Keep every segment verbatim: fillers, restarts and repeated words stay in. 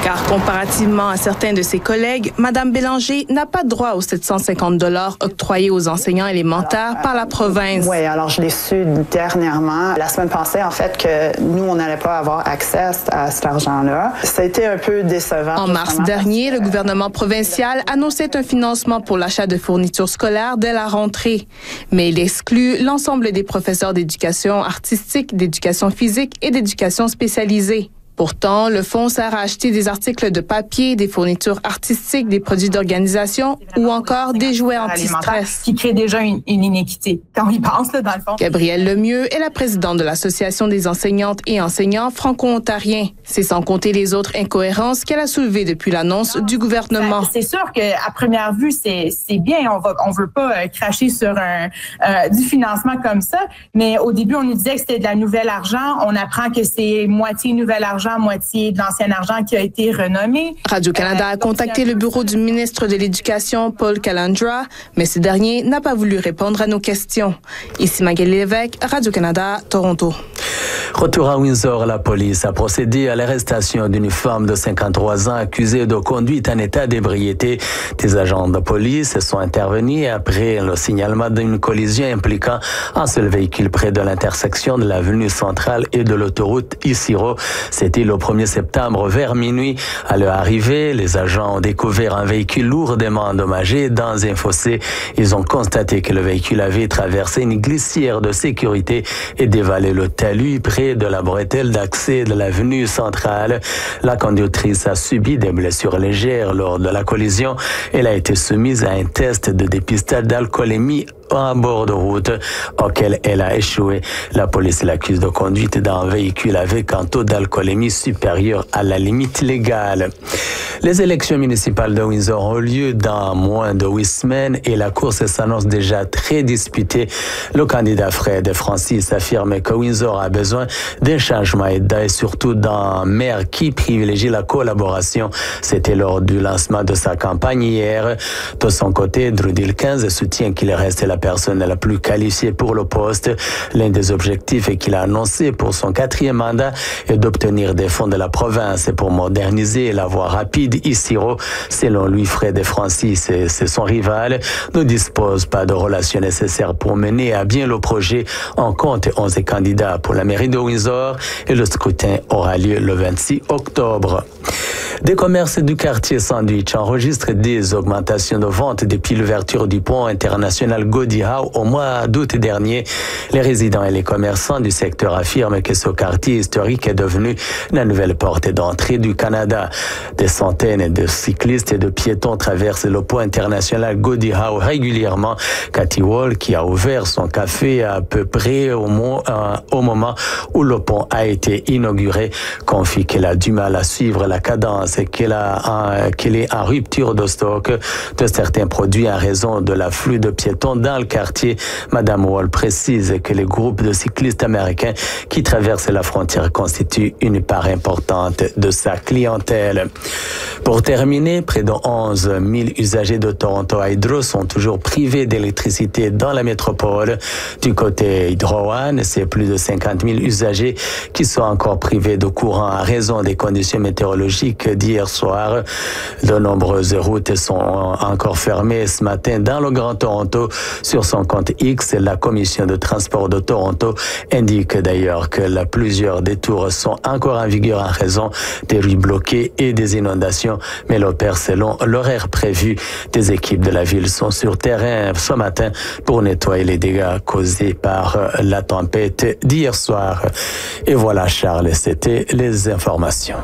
Car comparativement à certains de ses collègues, Mme Bélanger n'a pas droit aux sept cent cinquante dollars octroyés aux enseignants élémentaires par la province. Oui, alors je l'ai su dernièrement, la semaine passée, en fait, que nous, on n'allait pas avoir accès à cet argent-là. Ça a été un peu décevant. En mars dernier, le gouvernement provincial annonçait un financement pour l'achat de fournitures scolaires dès la rentrée. Mais il exclut l'ensemble des professeurs d'éducation artistique, d'éducation physique et d'éducation spécialisée. Pourtant, le fonds sert à acheter des articles de papier, des fournitures artistiques, des produits d'organisation ou encore des jouets anti-stress. Qui crée déjà une, une inéquité, quand on y pense, là, dans le fond. Gabrielle Lemieux est la présidente de l'Association des enseignantes et enseignants franco-ontariens. C'est sans compter les autres incohérences qu'elle a soulevées depuis l'annonce du gouvernement. C'est sûr qu'à première vue, c'est, c'est bien. On va, on veut pas euh, cracher sur un, euh, du financement comme ça, mais au début, on nous disait que c'était de la nouvelle argent. On apprend que c'est moitié nouvel argent, moitié de l'ancien argent qui a été renommé. Radio-Canada a contacté le bureau du ministre de l'Éducation, Paul Calandra, mais ce dernier n'a pas voulu répondre à nos questions. Ici Magali Lévesque, Radio-Canada, Toronto. Retour à Windsor, la police a procédé à l'arrestation d'une femme de cinquante-trois ans accusée de conduite en état d'ébriété. Des agents de police sont intervenus après le signalement d'une collision impliquant un seul véhicule près de l'intersection de l'avenue centrale et de l'autoroute Isiro. C'était le premier septembre vers minuit. À leur arrivée, les agents ont découvert un véhicule lourdement endommagé dans un fossé. Ils ont constaté que le véhicule avait traversé une glissière de sécurité et dévalé le talus près de la bretelle d'accès de l'avenue centrale. La conductrice a subi des blessures légères lors de la collision. Elle a été soumise à un test de dépistage d'alcoolémie à bord de route auquel elle a échoué. La police l'accuse de conduite d'un véhicule avec un taux d'alcoolémie supérieur à la limite légale. Les élections municipales de Windsor ont lieu dans moins de huit semaines et la course s'annonce déjà très disputée. Le candidat Fred Francis affirme que Windsor a besoin d'un changement et surtout d'un maire qui privilégie la collaboration. C'était lors du lancement de sa campagne hier. De son côté, Drew Dilkens soutient qu'il reste la personne la plus qualifiée pour le poste. L'un des objectifs qu'il a annoncé pour son quatrième mandat est d'obtenir des fonds de la province pour moderniser la voie rapide Isiro. Selon lui, Fred Francis, c'est son rival, ne dispose pas de relations nécessaires pour mener à bien le projet. On compte onze candidats pour la mairie de Windsor et le scrutin aura lieu le vingt-six octobre. Des commerces du quartier Sandwich enregistrent des augmentations de ventes depuis l'ouverture du pont international Gordie Howe au mois d'août dernier. Les résidents et les commerçants du secteur affirment que ce quartier historique est devenu la nouvelle porte d'entrée du Canada. Des centaines de cyclistes et de piétons traversent le pont international Gordie Howe régulièrement. Cathy Wall, qui a ouvert son café à peu près au, mo- euh, au moment où le pont a été inauguré, confie qu'elle a du mal à suivre la cadence et qu'elle, a, euh, qu'elle est en rupture de stock de certains produits en raison de l'afflux de piétons dans le quartier. Madame Wall précise que les groupes de cyclistes américains qui traversent la frontière constituent une part importante de sa clientèle. Pour terminer, près de onze mille usagers de Toronto Hydro sont toujours privés d'électricité dans la métropole. Du côté Hydro One, c'est plus de cinquante mille usagers qui sont encore privés de courant à raison des conditions météorologiques d'hier soir. De nombreuses routes sont encore fermées ce matin dans le Grand Toronto. Sur son compte X, la Commission de transport de Toronto indique d'ailleurs que là, plusieurs détours sont encore en vigueur en raison des rues bloquées et des inondations, mais l'opère selon l'horaire prévu. Des équipes de la ville sont sur terrain ce matin pour nettoyer les dégâts causés par la tempête d'hier soir. Et voilà, Charles, c'était les informations.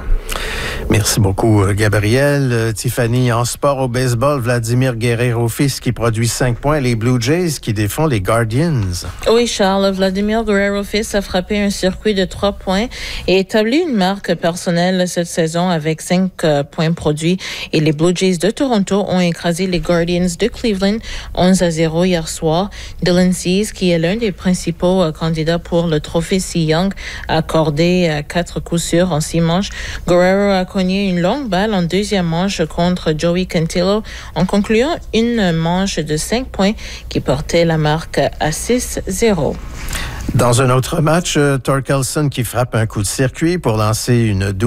Merci beaucoup, Gabriel. Tiffany, en sport au baseball, Vladimir Guerrero-Fils qui produit cinq points, les Blue Jays qui défont les Guardians. Oui, Charles, Vladimir Guerrero-Fils a frappé un circuit de trois points et établi une marque personnelle cette saison avec cinq euh, points produits. Et les Blue Jays de Toronto ont écrasé les Guardians de Cleveland onze à zéro hier soir. Dylan Cease, qui est l'un des principaux euh, candidats pour le trophée Cy Young, a accordé à euh, quatre coups sûrs en six manches. Guerrero a cogné une longue balle en deuxième manche contre Joey Cantillo en concluant une manche de cinq points qui portait la marque à six zéro. Dans un autre match, Torkelson qui frappe un coup de circuit pour lancer une double